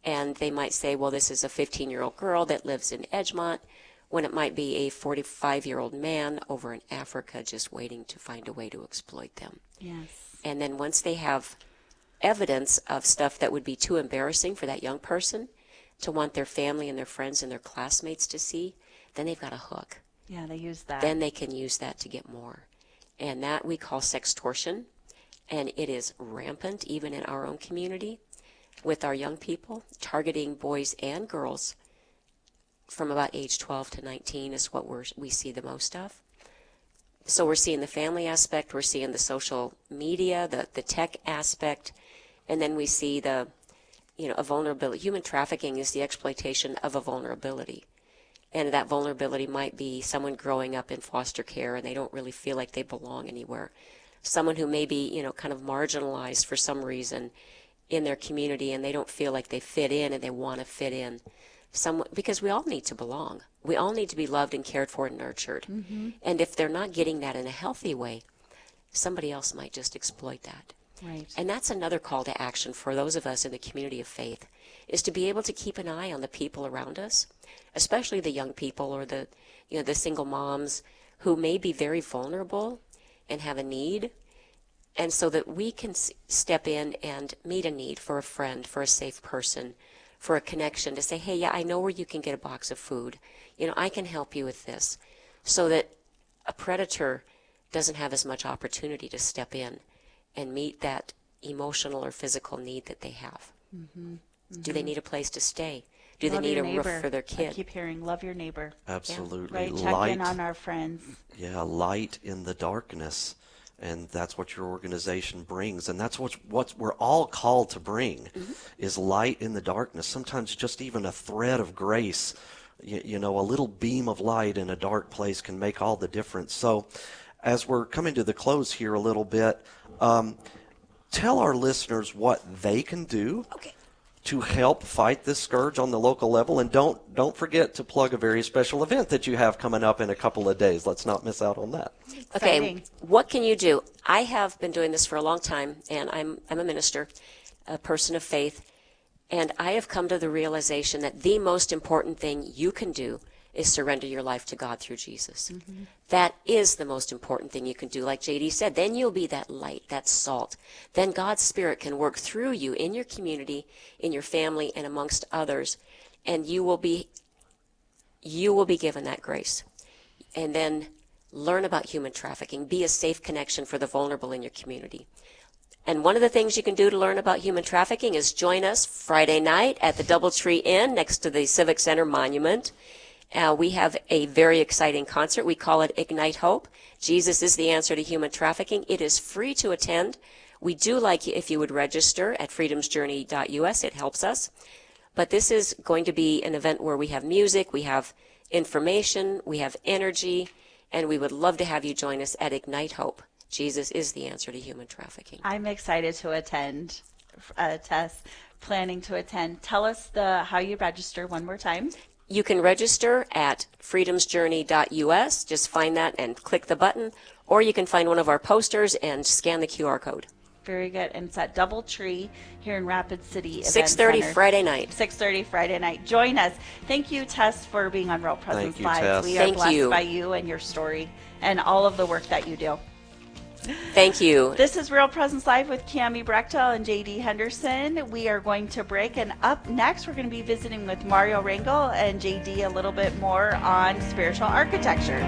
And they might say, well, this is a 15-year-old girl that lives in Edgemont, when it might be a 45-year-old man over in Africa just waiting to find a way to exploit them. Yes. And then once they have evidence of stuff that would be too embarrassing for that young person to want their family and their friends and their classmates to see, then they've got a hook. Yeah, they use that. Then they can use that to get more. And that we call sextortion. And it is rampant even in our own community with our young people, targeting boys and girls from about age 12 to 19 is what we see the most of. So we're seeing the family aspect, we're seeing the social media, the tech aspect, and then we see a vulnerability. Human trafficking is the exploitation of a vulnerability. And that vulnerability might be someone growing up in foster care and they don't really feel like they belong anywhere. Someone who may be, kind of marginalized for some reason in their community and they don't feel like they fit in and they want to fit in. Because we all need to belong. We all need to be loved and cared for and nurtured. Mm-hmm. And if they're not getting that in a healthy way, somebody else might just exploit that. Right. And that's another call to action for those of us in the community of faith, is to be able to keep an eye on the people around us, especially the young people or the single moms who may be very vulnerable and have a need, and so that we can step in and meet a need for a friend, for a safe person, for a connection, to say, hey, yeah, I know where you can get a box of food. I can help you with this, so that a predator doesn't have as much opportunity to step in and meet that emotional or physical need that they have. Mm-hmm. Mm-hmm. Do they need a place to stay? Do they need a roof for their kid? I keep hearing, love your neighbor. Absolutely. Yeah. Right, check in on our friends. Yeah, light in the darkness. And that's what your organization brings. And that's what we're all called to bring, mm-hmm. is light in the darkness. Sometimes just even a thread of grace, a little beam of light in a dark place can make all the difference. So as we're coming to the close here a little bit, tell our listeners what they can do. Okay. To help fight this scourge on the local level. And don't forget to plug a very special event that you have coming up in a couple of days. Let's not miss out on that. Okay, what can you do? I have been doing this for a long time, and I'm a minister, a person of faith, and I have come to the realization that the most important thing you can do is surrender your life to God through Jesus. Mm-hmm. That is the most important thing you can do. Like J.D. said, then you'll be that light, that salt. Then God's Spirit can work through you in your community, in your family, and amongst others, and you will be given that grace. And then learn about human trafficking. Be a safe connection for the vulnerable in your community. And one of the things you can do to learn about human trafficking is join us Friday night at the Doubletree Inn next to the Civic Center Monument. We have a very exciting concert. We call it Ignite Hope. Jesus is the answer to human trafficking. It is free to attend. We do like if you would register at freedomsjourney.us. It helps us. But this is going to be an event where we have music, we have information, we have energy, and we would love to have you join us at Ignite Hope. Jesus is the answer to human trafficking. I'm excited to attend, Tess, planning to attend. Tell us how you register one more time. You can register at freedomsjourney.us. Just find that and click the button. Or you can find one of our posters and scan the QR code. Very good. And it's at Doubletree here in Rapid City. 6:30 Friday night. 6:30 Friday night. Join us. Thank you, Tess, for being on Real Presence Live. Tess. We are blessed by you and your story and all of the work that you do. Thank you. This is Real Presence Live with Cami Brechtel and J.D. Henderson. We are going to break, and up next we're going to be visiting with Mario Rangel and J.D. a little bit more on spiritual architecture.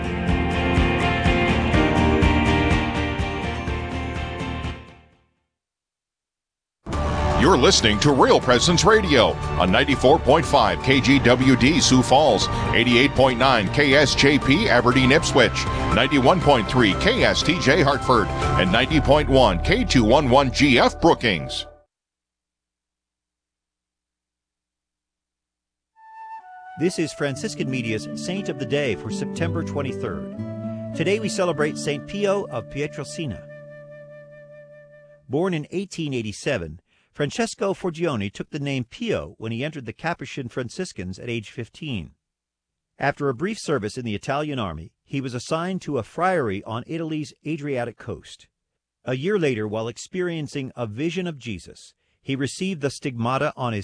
You're listening to Real Presence Radio on 94.5 KGWD Sioux Falls, 88.9 KSJP Aberdeen Ipswich, 91.3 KSTJ Hartford, and 90.1 K211GF Brookings. This is Franciscan Media's Saint of the Day for September 23rd. Today we celebrate St. Pio of Pietrelcina. Born in 1887, Francesco Forgione took the name Pio when he entered the Capuchin Franciscans at age 15. After a brief service in the Italian army, he was assigned to a friary on Italy's Adriatic coast. A year later, while experiencing a vision of Jesus, he received the stigmata on his